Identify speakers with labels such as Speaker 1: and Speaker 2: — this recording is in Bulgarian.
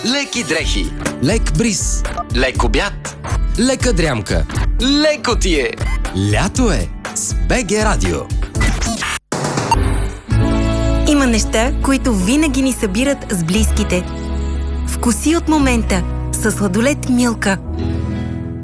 Speaker 1: леки дрехи,
Speaker 2: лек бриз,
Speaker 1: лек обяд,
Speaker 2: лека дрямка.
Speaker 1: леко ти е.
Speaker 2: Лято е с БГ Радио.
Speaker 3: Има неща, които винаги ни събират с близките. Вкуси от момента с сладолед Милка.